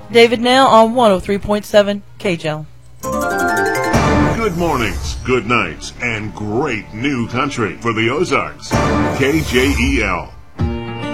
David Nail on 103.7 KJL. Good mornings, good nights, and great new country for the Ozarks. KJEL.